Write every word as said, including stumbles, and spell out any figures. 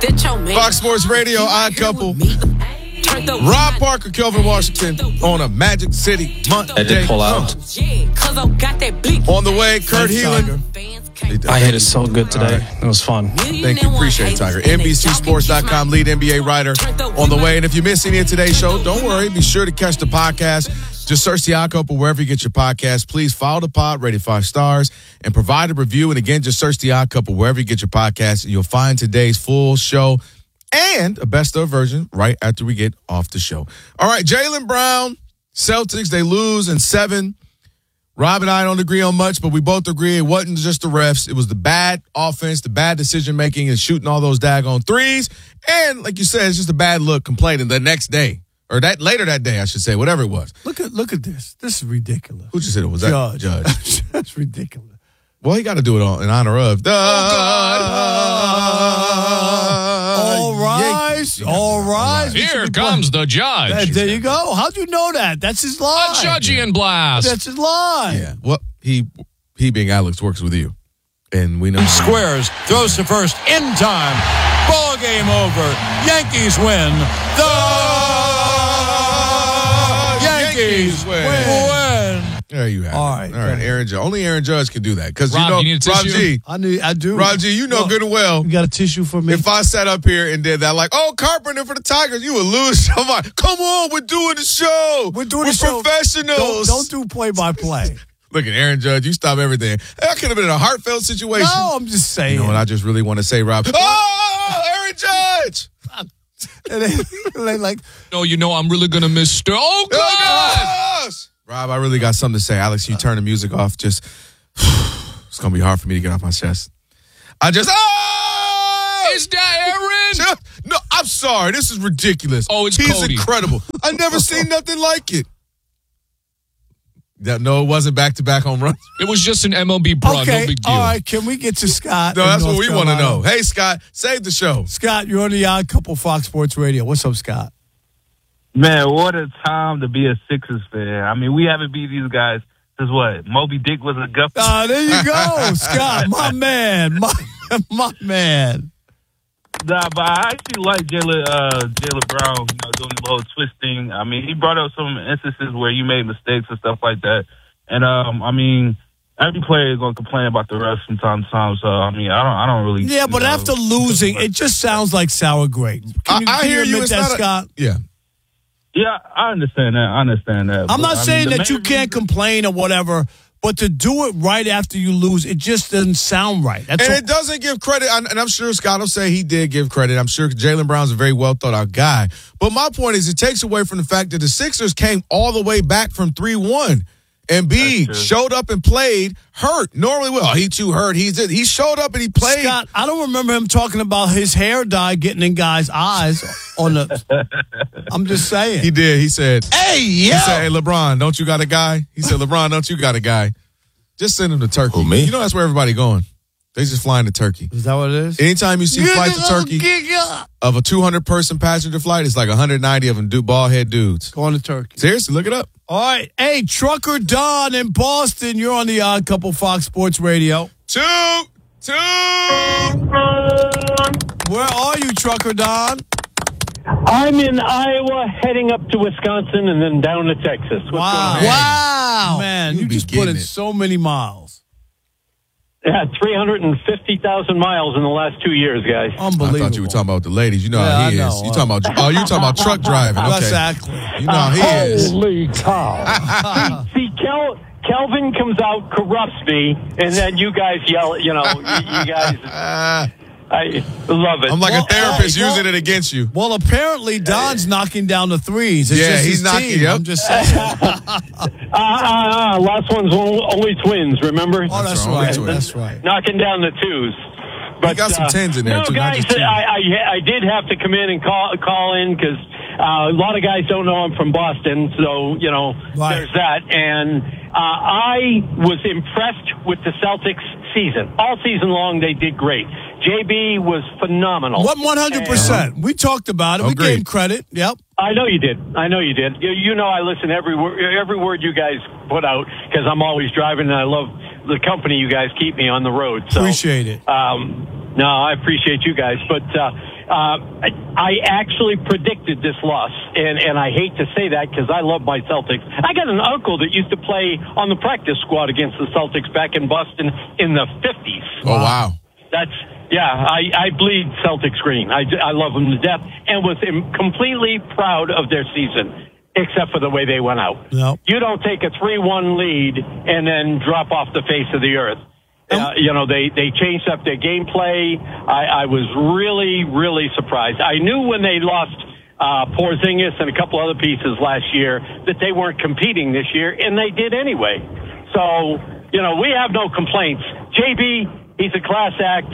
Fox Sports Radio, Odd Couple. Rob Parker, Kelvin Washington on a Magic City Monday. I did pull out. On the way, Kurt Heelan. I hit it so good today. Right. It was fun. Thank you. Appreciate it, Tiger. N B C Sports dot com, lead N B A writer on the way. And if you missed any of today's show, don't worry. Be sure to catch the podcast. Just search the Odd Couple wherever you get your podcast. Please follow the pod, rate it five stars, and provide a review. And again, just search the Odd Couple wherever you get your podcast, and you'll find today's full show and a best of version right after we get off the show. All right, Jaylen Brown, Celtics, they lose in seven. Rob and I don't agree on much, but we both agree it wasn't just the refs. It was the bad offense, the bad decision-making, and shooting all those daggone threes. And like you said, it's just a bad look complaining the next day. Or that later that day, I should say, whatever it was. Look at look at this. This is ridiculous. Who just said it? Was that Judge? Judge. That's ridiculous. Well, he got to do it all in honor of. The, oh, God. Uh, all rise. Yeah. All rise. Here comes the judge. There, there you go. How'd you know that? That's his line. A judgian blast. That's his line. Yeah. Well, he, he being Alex works with you. And we know. Squares. Throws to first. In time. Ball game over. Yankees win. The Yankees win. win. There you have All it. right. All right, Aaron Judge. Only Aaron Judge can do that. Because, you Rob, know, you need a Rob tissue? G. I knew. I do. Rob G, you know Well, good and well. You got a tissue for me? If I sat up here and did that, like, oh, Carpenter for the Tigers, you would lose. I'm like, come on, we're doing the show. We're doing we're the show. professionals. Don't, don't do play-by-play. Look at Aaron Judge. You stop everything. That could have been a heartfelt situation. No, I'm just saying. You know what I just really want to say, Rob? Oh, Aaron Judge. And they, they like, No, you know I'm really gonna miss. Ster- oh God! Yes! Rob, I really got something to say. Alex, you turn the music off. Just, it's gonna be hard for me to get off my chest. I just, oh! Is that Aaron? No, I'm sorry. This is ridiculous. Oh, it's He's Cody. incredible. I never seen nothing like it. That, no, it wasn't back-to-back home runs. It was just an M L B bruh. okay, No big deal. all right, can we get to Scott? No, in that's North what we want to Carolina? know. Hey, Scott, save the show. Scott, you're on the Odd Couple Fox Sports Radio. What's up, Scott? Man, what a time to be a Sixers fan. I mean, we haven't beat these guys since what? Moby Dick was a guppy. Ah, there you go, Scott, my man, my, my man. Nah, but I actually like Jaylen uh, Jaylen Brown, you know, doing the whole twisting. I mean, he brought up some instances where you made mistakes and stuff like that. And, um, I mean, every player is going to complain about the refs from time to time. So, I mean, I don't I don't really. Yeah, but you know, after losing, it just sounds like sour grapes. Can you, I, I can hear you. admit It's that, not a- Scott? Yeah. Yeah, I understand that. I understand that. I'm But, not I saying mean, the that you main can't reason- complain or whatever, but to do it right after you lose, it just doesn't sound right. That's And all. it doesn't give credit, and I'm sure Scott will say he did give credit. I'm sure Jaylen Brown's a very well thought out guy. But my point is, it takes away from the fact that the Sixers came all the way back from three one. Embiid That's true. showed up and played hurt. Normally, well, he too hurt. He's he showed up and he played. Scott, I don't remember him talking about his hair dye getting in guys' eyes. On the, I'm just saying. He did. He said, hey, he yeah. said, hey, LeBron, don't you got a guy? He said, LeBron, don't you got a guy? Just send him to Turkey. Who, me? You know that's where everybody going. They just flying to Turkey. Is that what it is? Anytime you see flight to Turkey of a two hundred person passenger flight, it's like one hundred ninety of them do bald head dudes. Going to Turkey. Seriously, look it up. All right. Hey, Trucker Don in Boston. You're on the Odd Couple Fox Sports Radio. Two, two. Where are you, Trucker Don? I'm in Iowa, heading up to Wisconsin, and then down to Texas. What's Wow. going on? Wow. Man, You you be just put getting in it. so many miles. Yeah, three hundred fifty thousand miles in the last two years, guys. Unbelievable. I thought you were talking about the ladies. You know Yeah, how he I is. know. You talking about? Oh, you talking about truck driving? Okay. Exactly. You know how he is. Holy cow. See, Kel, Kelvin comes out, corrupts me, and then you guys yell, you know, you, you guys, Uh, I love it. I'm like Well, a therapist hey, well- using it against you. Well, apparently Don's knocking down the threes. It's Yeah, just he's his knocking- team. yep. I'm just saying. Ah, ah, ah, last one's only, only twins, remember? Oh, that's That's right. right. Only That's twins. right. Knocking down the twos. But, got some uh, tens in there, no, too, not guys, just twos. I, I, I did have to come in and call call in because uh, a lot of guys don't know I'm from Boston, so, you know, Right. there's that. And uh, I was impressed with the Celtics season. All season long, they did great. J B was phenomenal. What one hundred percent? We talked about it. We Agreed. gave him credit. Yep. I know you did. I know you did. You, you know I listen every word, every word you guys put out because I'm always driving and I love the company you guys keep me on the road. So, Appreciate it. Um, no, I appreciate you guys. But uh, Uh, I actually predicted this loss, and, and I hate to say that because I love my Celtics. I got an uncle that used to play on the practice squad against the Celtics back in Boston in the fifties. Oh, wow. That's, yeah, I, I bleed Celtics green. I, I love them to death and was completely proud of their season, except for the way they went out. Nope. You don't take a three one lead and then drop off the face of the earth. Uh, you know, they, they changed up their gameplay. I, I was really, really surprised. I knew when they lost uh, Porzingis and a couple other pieces last year that they weren't competing this year, and they did anyway. So, you know, we have no complaints. J B, he's a class act.